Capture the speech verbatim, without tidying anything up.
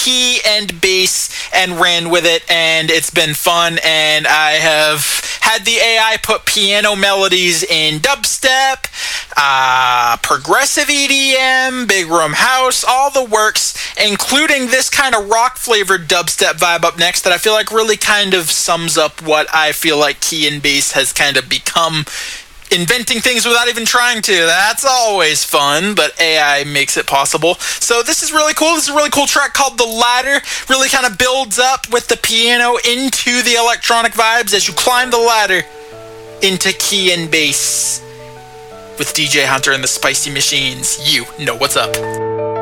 key and bass and ran with it, and it's been fun. And I have had the A I put piano melodies in dubstep, uh, progressive E D M, big room house, all the works, including this kind of rock flavored dubstep vibe up next that I feel like really kind of sums up what I feel like key and bass has kind of become. Inventing things without even trying to. That's always fun, but A I makes it possible. So this is really cool. This is a really cool track called The Ladder. Really kind of builds up with the piano into the electronic vibes as you climb the ladder into key and bass. With D J Hunter and the Spicy Machines. You know what's up.